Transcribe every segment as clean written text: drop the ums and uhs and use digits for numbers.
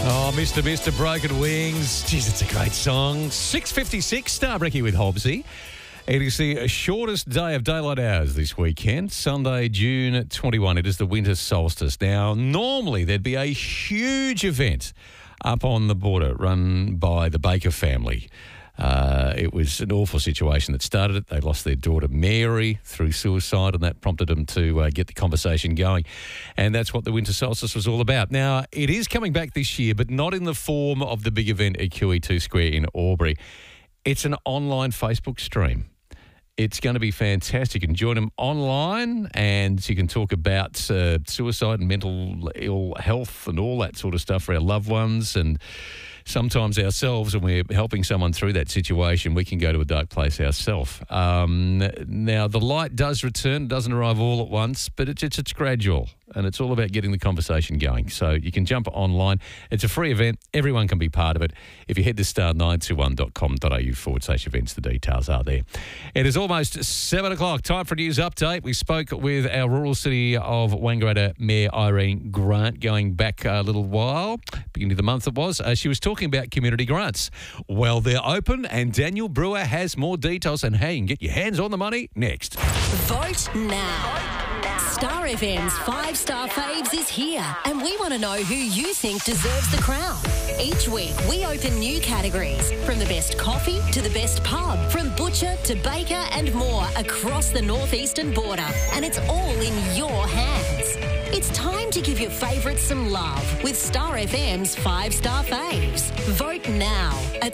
Oh, Mr. Broken Wings. Jeez, it's a great song. 6:56, Starbreaky with Hobbsy. It is the shortest day of daylight hours this weekend, Sunday, June 21. It is the winter solstice. Now, normally there'd be a huge event up on the border run by the Baker family. It was an awful situation that started it. They lost their daughter Mary through suicide, and that prompted them to get the conversation going. And that's what the winter solstice was all about. Now, it is coming back this year, but not in the form of the big event at QE2 Square in Albury. It's an online Facebook stream. It's going to be fantastic. You can join them online and you can talk about suicide and mental ill health and all that sort of stuff for our loved ones, and sometimes ourselves, when we're helping someone through that situation, we can go to a dark place ourselves. Now, the light does return. It doesn't arrive all at once, but it's gradual, and it's all about getting the conversation going. So you can jump online. It's a free event. Everyone can be part of it. If you head to star921.com.au/events, the details are there. It is almost 7 o'clock. Time for a news update. We spoke with our rural city of Wangaratta Mayor Irene Grant going back a little while, beginning of the month it was. She was talking about community grants. Well, they're open, and Daniel Brewer has more details on how you can get your hands on the money next. Vote now. Star FM's 5-Star Faves is here, and we want to know who you think deserves the crown. Each week, we open new categories, from the best coffee to the best pub, from butcher to baker and more across the northeastern border, and it's all in your hands. It's time to give your favourites some love with Star FM's 5-Star Faves. Vote now at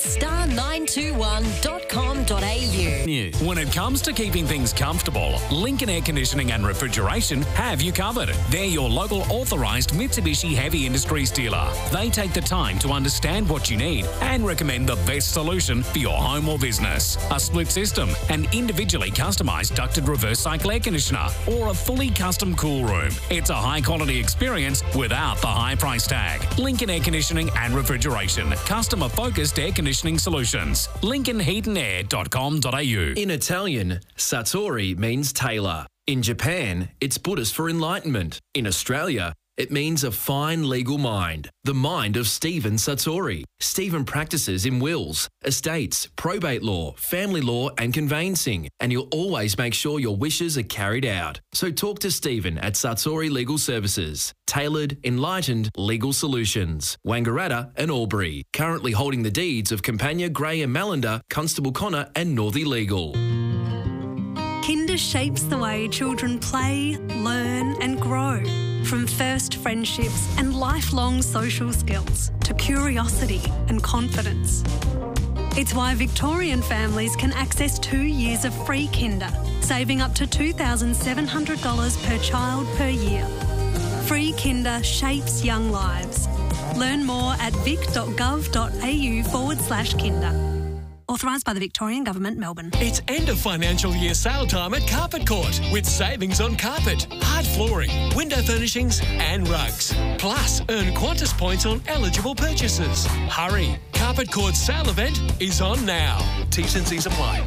star921.com.au. When it comes to keeping things comfortable, Lincoln Air Conditioning and Refrigeration have you covered. They're your local authorised Mitsubishi Heavy Industries dealer. They take the time to understand what you need and recommend the best solution for your home or business. A split system, an individually customised ducted reverse cycle air conditioner, or a fully custom cool room. It's a high-quality experience without the high price tag. Lincoln Air Conditioning and Refrigeration. Customer-focused air conditioning solutions. LincolnHeatandAir.com.au. In Italian, Satori means tailor. In Japan, it's Buddhist for enlightenment. In Australia, it means a fine legal mind. The mind of Stephen Satori. Stephen practices in wills, estates, probate law, family law and conveyancing, and he'll always make sure your wishes are carried out. So talk to Stephen at Satori Legal Services. Tailored, enlightened legal solutions. Wangaratta and Albury. Currently holding the deeds of Campania, Grey and Mallander, Constable Connor and Northey Legal. Kinder shapes the way children play, learn and grow. From first friendships and lifelong social skills to curiosity and confidence. It's why Victorian families can access 2 years of free kinder, saving up to $2,700 per child per year. Free kinder shapes young lives. Learn more at vic.gov.au/kinder. Authorised by the Victorian Government, Melbourne. It's end of financial year sale time at Carpet Court with savings on carpet, hard flooring, window furnishings and rugs. Plus, earn Qantas points on eligible purchases. Hurry, Carpet Court's sale event is on now. T's and C's apply.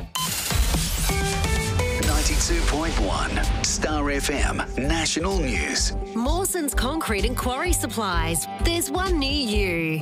92.1 Star FM National News. Mawson's Concrete and Quarry Supplies. There's one near you.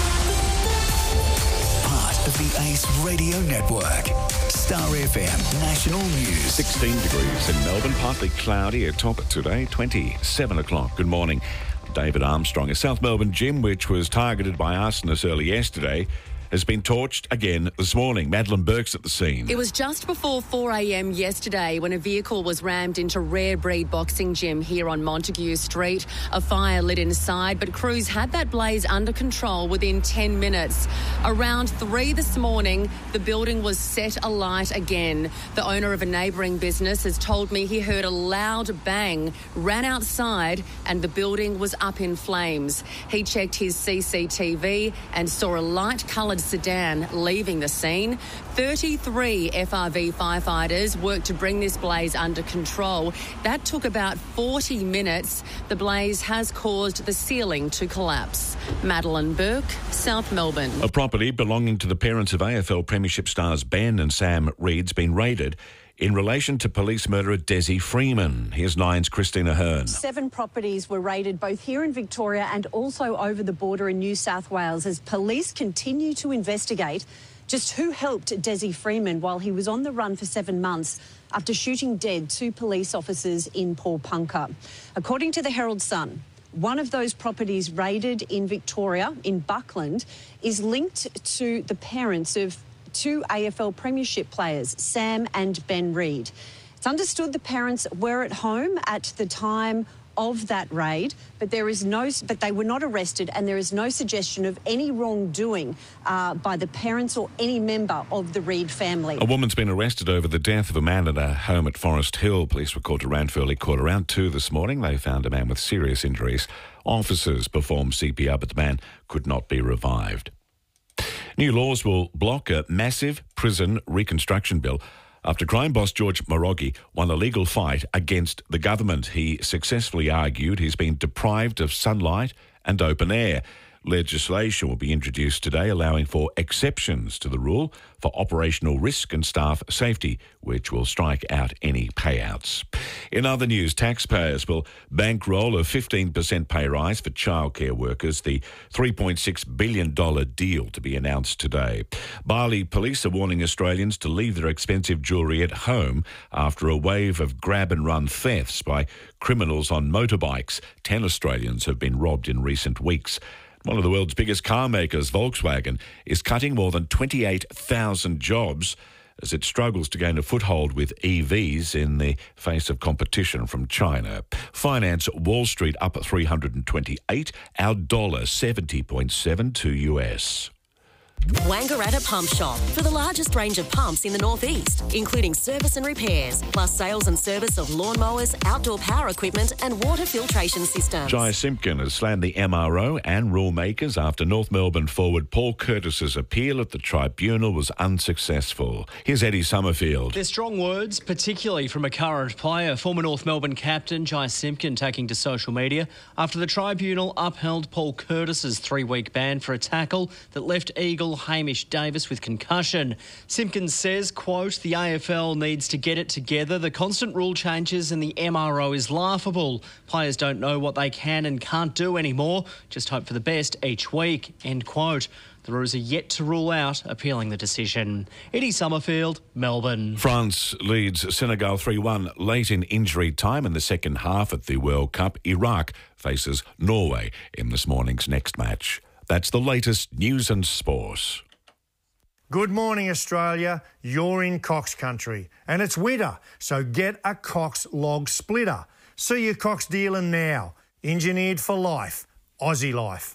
Of the Ace Radio Network. Star FM National News. 16 degrees in Melbourne, partly cloudy, a top today, 27 o'clock. Good morning. David Armstrong. A South Melbourne gym, which was targeted by arsonists early yesterday, has been torched again this morning. Madeline Burke's at the scene. It was just before 4 a.m. yesterday when a vehicle was rammed into Rare Breed Boxing Gym here on Montague Street. A fire lit inside, but crews had that blaze under control within 10 minutes. Around 3 this morning, the building was set alight again. The owner of a neighbouring business has told me he heard a loud bang, ran outside, and the building was up in flames. He checked his CCTV and saw a light-coloured sedan leaving the scene. 33 FRV firefighters worked to bring this blaze under control. That took about 40 minutes. The blaze has caused the ceiling to collapse. Madeline Burke, South Melbourne. A property belonging to the parents of AFL Premiership stars Ben and Sam Reid's been raided in relation to police murderer Desi Freeman. Here's Nine's Christina Hearn. 7 properties were raided both here in Victoria and also over the border in New South Wales as police continue to investigate just who helped Desi Freeman while he was on the run for 7 months after shooting dead 2 police officers in Paulpunka. According to the Herald Sun, one of those properties raided in Victoria, in Buckland, is linked to the parents of 2 AFL Premiership players, Sam and Ben Reid. It's understood the parents were at home at the time of that raid, but they were not arrested, and there is no suggestion of any wrongdoing by the parents or any member of the Reid family. A woman's been arrested over the death of a man at a home at Forest Hill. Police were called to Ranfurly Court around 2 this morning. They found a man with serious injuries. Officers performed CPR, but the man could not be revived. New laws will block a massive prison reconstruction bill after crime boss George Morogi won a legal fight against the government. He successfully argued he's been deprived of sunlight and open air. Legislation will be introduced today allowing for exceptions to the rule for operational risk and staff safety, which will strike out any payouts. In other news, taxpayers will bankroll a 15% pay rise for childcare workers, the $3.6 billion deal to be announced today. Bali police are warning Australians to leave their expensive jewellery at home after a wave of grab-and-run thefts by criminals on motorbikes. 10 Australians have been robbed in recent weeks. One of the world's biggest car makers, Volkswagen, is cutting more than 28,000 jobs as it struggles to gain a foothold with EVs in the face of competition from China. Finance, Wall Street up at 328, our dollar 70.72 US. Wangaratta Pump Shop for the largest range of pumps in the northeast, including service and repairs, plus sales and service of lawnmowers, outdoor power equipment and water filtration systems. Jai Simpkin has slammed the MRO and rule makers after North Melbourne forward Paul Curtis's appeal at the tribunal was unsuccessful. Here's Eddie Summerfield. There's strong words, particularly from a current player, former North Melbourne captain Jai Simpkin, taking to social media after the tribunal upheld Paul Curtis's 3-week ban for a tackle that left Eagle Hamish Davis with concussion. Simpkins says, quote, the AFL needs to get it together. The constant rule changes and the MRO is laughable. Players don't know what they can and can't do anymore. Just hope for the best each week, end quote. The Roos are yet to rule out appealing the decision. Eddie Summerfield, Melbourne. France leads Senegal 3-1 late in injury time in the second half at the World Cup. Iraq faces Norway in this morning's next match. That's the latest news and sport. Good morning, Australia. You're in Cox country and it's winter, so get a Cox log splitter. See your Cox dealer now. Engineered for life. Aussie life.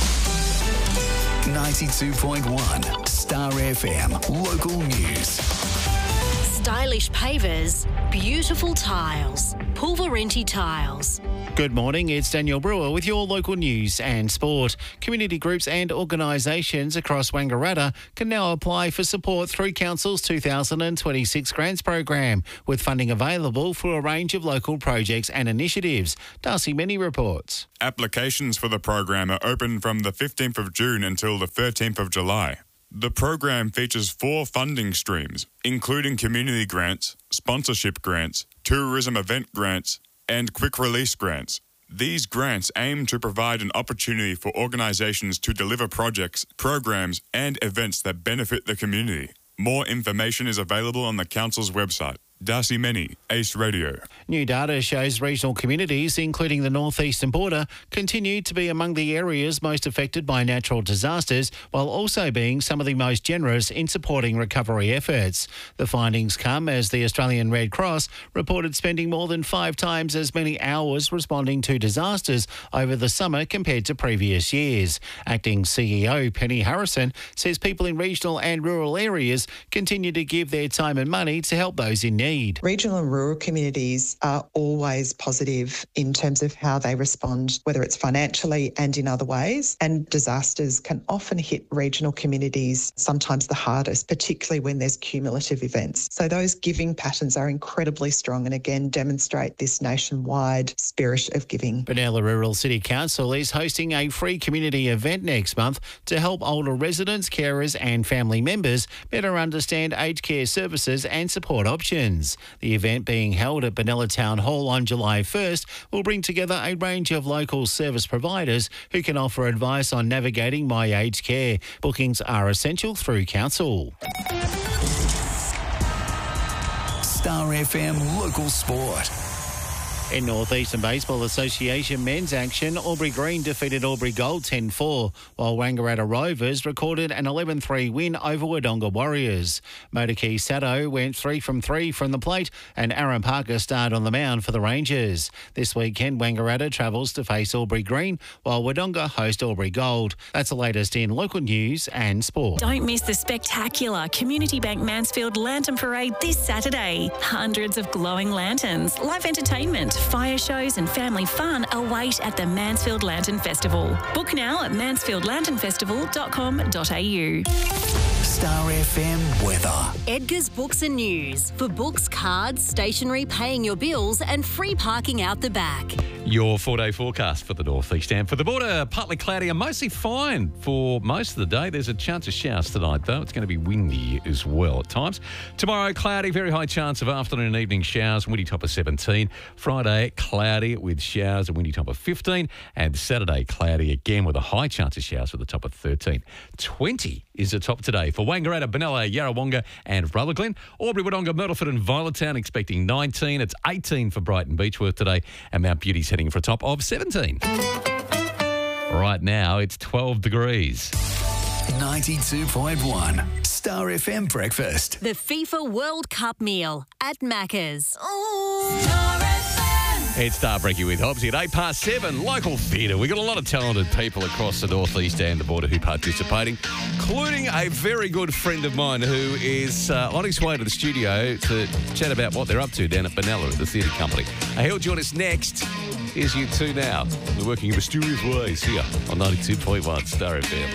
92.1 Star FM local news. Stylish pavers, beautiful tiles, Pulverenti Tiles. Good morning, it's Daniel Brewer with your local news and sport. Community groups and organisations across Wangaratta can now apply for support through Council's 2026 grants program, with funding available for a range of local projects and initiatives. Darcy Many reports. Applications for the program are open from the 15th of June until the 13th of July. The program features 4 funding streams, including community grants, sponsorship grants, tourism event grants, and quick release grants. These grants aim to provide an opportunity for organisations to deliver projects, programs and events that benefit the community. More information is available on the Council's website. Darcy Many, Ace Radio. New data shows regional communities, including the northeastern border, continue to be among the areas most affected by natural disasters, while also being some of the most generous in supporting recovery efforts. The findings come as the Australian Red Cross reported spending more than 5 times as many hours responding to disasters over the summer compared to previous years. Acting CEO Penny Harrison says people in regional and rural areas continue to give their time and money to help those in need. Regional and rural communities are always positive in terms of how they respond, whether it's financially and in other ways. And disasters can often hit regional communities sometimes the hardest, particularly when there's cumulative events. So those giving patterns are incredibly strong and again demonstrate this nationwide spirit of giving. Benalla Rural City Council is hosting a free community event next month to help older residents, carers and family members better understand aged care services and support options. Nations. The event, being held at Benalla Town Hall on July 1st, will bring together a range of local service providers who can offer advice on navigating my aged care. Bookings are essential through council. Star FM Local Sport. In North Eastern Baseball Association men's action, Albury Green defeated Albury Gold 10-4, while Wangaratta Rovers recorded an 11-3 win over Wodonga Warriors. Motorkey Sato went 3 from 3 from the plate, and Aaron Parker starred on the mound for the Rangers. This weekend, Wangaratta travels to face Albury Green, while Wodonga host Albury Gold. That's the latest in local news and sport. Don't miss the spectacular Community Bank Mansfield Lantern Parade this Saturday. Hundreds of glowing lanterns, live entertainment, fire shows and family fun await at the Mansfield Lantern Festival. Book now at mansfieldlanternfestival.com.au. Star FM weather. Edgar's Books and News. For books, cards, stationery, paying your bills and free parking out the back. Your 4-day forecast for the northeast and for the border, partly cloudy and mostly fine for most of the day. There's a chance of showers tonight, though. It's going to be windy as well at times. Tomorrow, cloudy, very high chance of afternoon and evening showers, windy top of 17. Friday, cloudy with showers, a windy top of 15. And Saturday, cloudy again with a high chance of showers with a top of 13. 20 is the top today for Wangaratta, Benalla, Yarrawonga and Rutherglen. Albury, Wodonga, Myrtleford and Violettown expecting 19. It's 18 for Brighton Beechworth today, and Mount Beauty's heading for a top of 17. Right now, it's 12 degrees. 92.1 Star FM Breakfast. The FIFA World Cup meal at Macca's. It's Starbreaky with Hobbsy at 7:08. Local theatre. We've got a lot of talented people across the northeast and the border who participating, including a very good friend of mine who is on his way to the studio to chat about what they're up to down at Benalla at the theatre company. He'll join us next. Here's you two now. We're working in mysterious ways here on 92.1 Star FM.